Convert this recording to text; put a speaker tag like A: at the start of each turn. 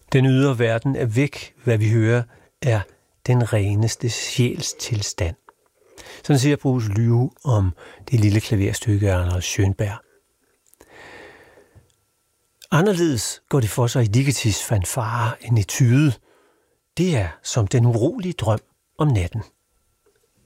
A: Den ydre verden er væk, hvad vi hører er den reneste sjælstilstand. Sådan siger Bruce Lyu om det lille klaverstykke af Arnold Schönberg. Anderledes går det for sig i Ligetis fanfare en etude. Det er som den urolige drøm om natten.